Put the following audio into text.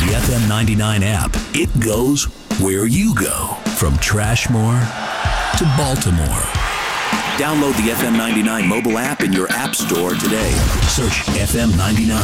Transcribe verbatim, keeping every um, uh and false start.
the F M ninety-nine app. It goes where you go. From Trashmore to Baltimore. Download the F M ninety-nine mobile app in your app store today. Search F M ninety-nine.